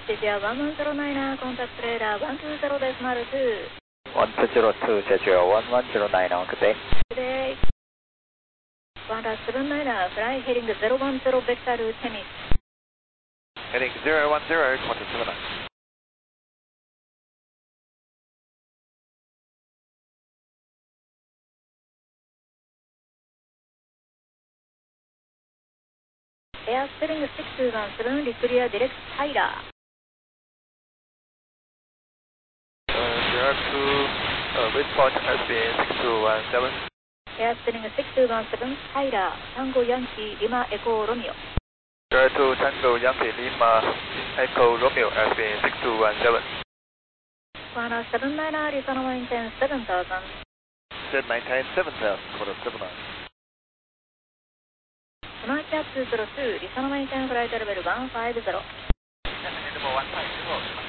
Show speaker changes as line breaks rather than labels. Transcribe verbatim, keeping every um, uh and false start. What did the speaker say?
Jeju one one zero nine, contact radar one two zero decimal two.
one two zero two, Jeju one one zero nine, good day.
Good day. one seven nine, fly heading zero one zero vector tennis.
Heading zero one zero, one seven nine.
Air Speeding six two one seven, clear direct Tyler.
Zero two, uh, Waypoint S B N six two one seven.
Air Speeding six two one seven, Tyler, Tango Yankee, Lima Echo Romeo.
Zero two Tango Yankee Lima Echo Romeo S B N six two one seven.
one seven nine, Arizona maintain seven thousand.
Set maintain seven thousand, quarter seven nine.
Mark two zero two, Arizona maintain flight level one five zero.
Level one five zero.